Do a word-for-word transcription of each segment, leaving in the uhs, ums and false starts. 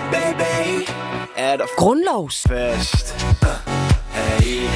baby. Er der Grundlovsfest. Hey.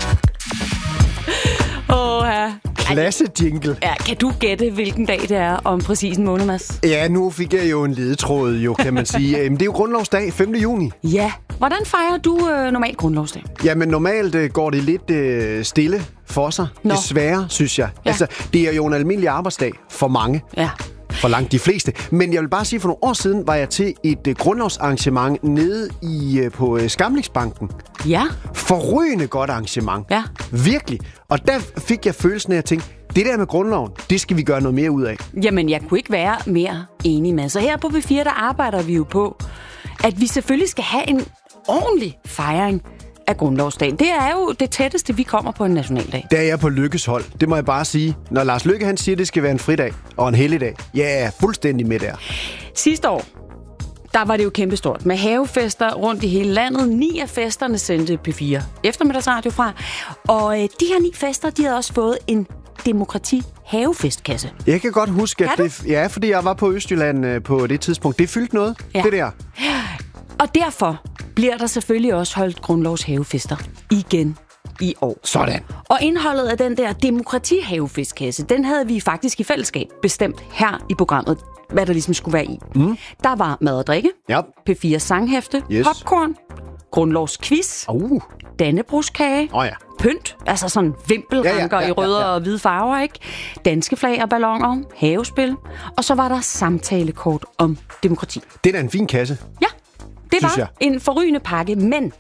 Åh, ja. Klasse jingle. Ja, kan du gætte, hvilken dag det er om præcis en måned, Mads? Ja, nu fik jeg jo en ledetråd, jo, kan man sige. Det er jo grundlovsdag, femte juni. Ja. Hvordan fejrer du øh, normalt grundlovsdag? Jamen, normalt øh, går det lidt øh, stille for sig. Nå. Desværre, synes jeg. Ja. Altså, det er jo en almindelig arbejdsdag for mange. Ja. For langt de fleste. Men jeg vil bare sige, for nogle år siden var jeg til et uh, grundlovsarrangement nede i, uh, på uh, Skamlingsbanken. Ja. Forrygende godt arrangement. Ja. Virkelig. Og der fik jeg følelsen af at tænke, det der med grundloven, det skal vi gøre noget mere ud af. Jamen, jeg kunne ikke være mere enig med. Så her på B fire, der arbejder vi jo på, at vi selvfølgelig skal have en ordentlig fejring af grundlovsdagen. Det er jo det tætteste, vi kommer på en nationaldag. Der er jeg på Lykkes hold. Det må jeg bare sige. Når Lars Løkke han siger, at det skal være en fridag og en helligdag, ja, jeg er fuldstændig med der. Sidste år, der var det jo kæmpestort med havefester rundt i hele landet. Ni af festerne sendte P fire eftermiddagsradio fra. Og øh, de her ni fester, de havde også fået en demokrati-havefestkasse. Jeg kan godt huske, at kan det... Ja, fordi jeg var på Østjylland øh, på det tidspunkt. Det fyldte noget, Ja. det der. Og derfor bliver der selvfølgelig også holdt grundlovshavefester igen i år. Sådan. Og indholdet af den der demokrati-havefestkasse, den havde vi faktisk i fællesskab bestemt her i programmet, hvad der ligesom skulle være i. Mm. Der var mad og drikke, Ja. P fire sanghæfte, Yes. popcorn, grundlovsquiz, Uh. dannebroskage, Åh ja. pynt, altså sådan vimpelranker Ja, ja, ja, i røde ja, ja. og hvide farver, ikke? Danske flag og balloner, havespil, og så var der samtalekort om demokrati. Det er da en fin kasse. Ja, det Synes var jeg. en forrygende pakke, men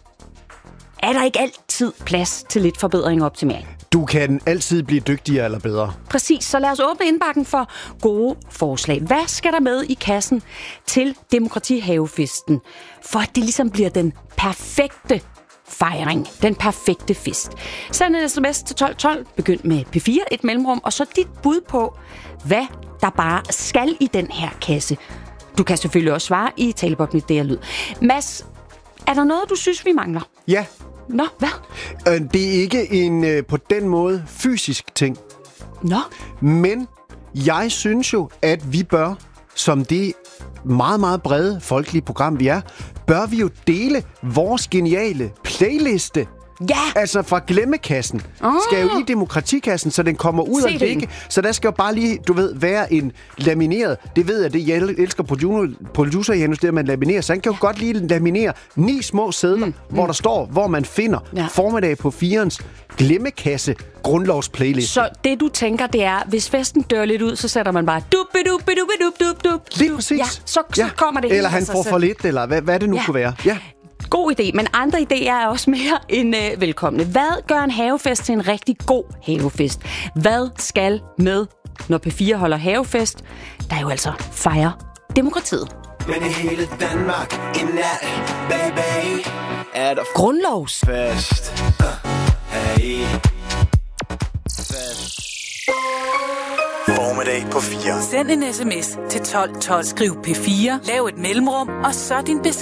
er der ikke altid plads til lidt forbedring og optimering? Du kan altid blive dygtigere eller bedre. Præcis, så lad os åbne indbakken for gode forslag. Hvad skal der med i kassen til demokratihavefesten, for at det ligesom bliver den perfekte fejring, den perfekte fest? Send en sms til tolv tolv, begynd med P fire, et mellemrum, og så dit bud på, hvad der bare skal i den her kasse. Du kan selvfølgelig også svare i taleboksen med det her lyd. Mads, er der noget, du synes, vi mangler? Ja, Nå, hvad? øh, det er ikke en øh, på den måde fysisk ting. Nå, Men jeg synes jo, at vi bør, som det meget, meget brede folkelige program, vi er, bør vi jo dele vores geniale playliste. ja! Altså fra glemmekassen oh. skal jo i demokratikassen, så den kommer ud Se og den. ligge. Så der skal jo bare lige, du ved, være en lamineret. Det ved jeg, det jeg elsker producer, producer Janus, det at man laminerer. Så han kan jo godt lige laminere ni små sedler, mm. hvor der står, hvor man finder Ja. formiddag på firens glemmekasse grundlovsplaylist. Så det, du tænker, det er, hvis festen dør lidt ud, så sætter man bare dup dup dup dup dup dup. Lige præcis. Ja, så, så kommer det Eller hele han af sig får selv. for lidt, eller hvad, hvad det nu Ja. kunne være. Ja. God idé, men andre idéer er også mere end øh, velkomne. Hvad gør en havefest til en rigtig god havefest? Hvad skal med, når P fire holder havefest? Der er jo altså fejre demokratiet. Men i hele Danmark i nat, baby. Er der Grundlovs. fest. Hey. Fest. Formiddag på fire. Send en sms til tolv tolv. Skriv P fire, lav et mellemrum, og så din besked.